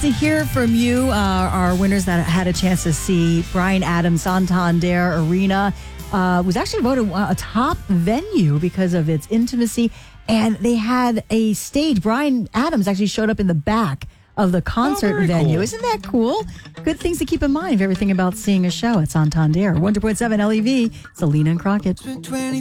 to hear from you, our winners that had a chance to see Bryan Adams Santander Arena. Was actually voted a top venue because of its intimacy. And they had a stage. Bryan Adams actually showed up in the back of the concert venue. Cool. Isn't that cool? Good things to keep in mind of everything about seeing a show at Santander. 100.7 LEV, Selena and Crockett.